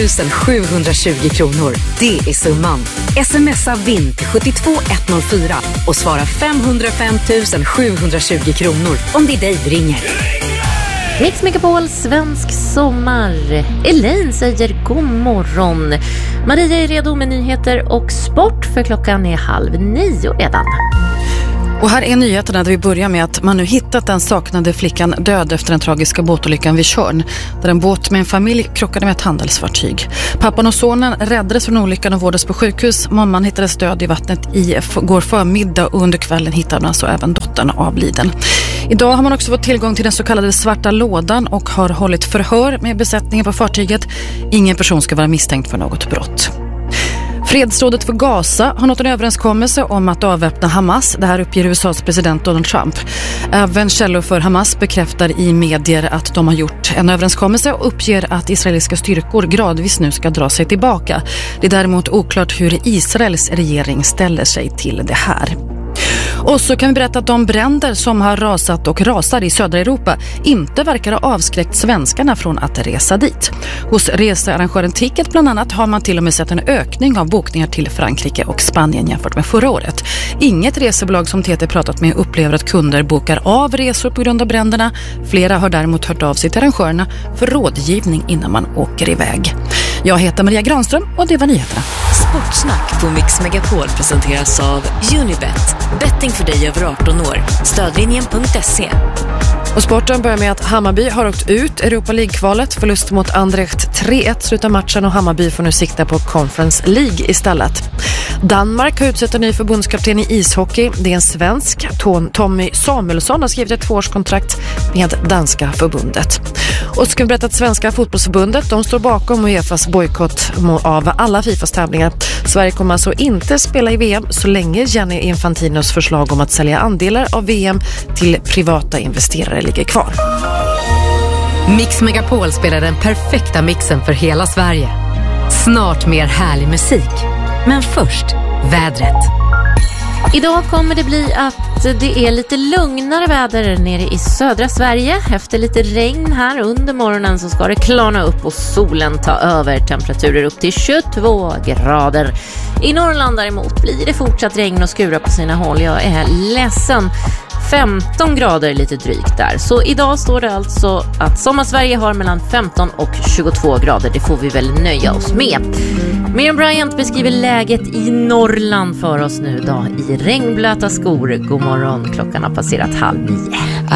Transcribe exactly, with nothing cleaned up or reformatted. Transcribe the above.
tusen sjuhundratjugo kronor. Det är summan. Smsa vinn till sju två ett noll fyra och svara femhundrafem tusen sjuhundratjugo kronor om det är dig vi ringer. Mix Megapol, svensk sommar. Elaine säger god morgon. Maria är redo med nyheter och sport, för klockan är halv nio redan. Och här är nyheterna där vi börjar med att man nu hittat den saknade flickan död efter den tragiska båtolyckan vid Tjörn, där en båt med en familj krockade med ett handelsfartyg. Pappan och sonen räddades från olyckan och vårdades på sjukhus. Mamman hittades död i vattnet i går förmiddag och under kvällen hittade man alltså även dottern avliden. Idag har man också fått tillgång till den så kallade svarta lådan och har hållit förhör med besättningen på fartyget. Ingen person ska vara misstänkt för något brott. Fredsrådet för Gaza har nått en överenskommelse om att avväpna Hamas. Det här uppger U S A:s president Donald Trump. Även källor för Hamas bekräftar i medier att de har gjort en överenskommelse och uppger att israeliska styrkor gradvis nu ska dra sig tillbaka. Det är däremot oklart hur Israels regering ställer sig till det här. Och så kan vi berätta att de bränder som har rasat och rasar i södra Europa inte verkar ha avskräckt svenskarna från att resa dit. Hos researrangören Ticket bland annat har man till och med sett en ökning av bokningar till Frankrike och Spanien jämfört med förra året. Inget resebolag som T T pratat med upplever att kunder bokar av resor på grund av bränderna. Flera har däremot hört av sig till arrangörerna för rådgivning innan man åker iväg. Jag heter Maria Granström och det var nyheterna. Sportsnack på Mix Megapol presenteras av Unibet. Betting för dig över arton år. Stödlinjen punkt se. Och sporten börjar med att Hammarby har åkt ut Europa League-kvalet. Förlust mot Anderlecht tre ett slutar matchen och Hammarby får nu sikta på Conference League istället. Danmark har utsett en ny förbundskapten i ishockey. Det är en svensk. Tommy Samuelsson har skrivit ett tvåårskontrakt med danska förbundet. Och så ska vi berätta att svenska fotbollsförbundet de står bakom UEFAs bojkott av alla FIFAs tävlingar. Sverige kommer alltså inte spela i V M så länge Gianni Infantinos förslag om att sälja andelar av V M till privata investerare ligger kvar. Mix Megapol spelar den perfekta mixen för hela Sverige. Snart mer härlig musik. Men först, vädret. Idag kommer det bli att det är lite lugnare väder nere i södra Sverige. Efter lite regn här under morgonen så ska det klarna upp och solen ta över. Temperaturer upp till tjugotvå grader. I Norrland däremot blir det fortsatt regn och skura på sina håll. Jag är ledsen. femton grader lite drygt där. Så idag står det alltså att Sommarsverige har mellan femton och tjugotvå grader. Det får vi väl nöja oss med. Miriam Bryant beskriver läget i Norrland för oss nu då i regnblöta skor. God morgon, klockan har passerat halv nio.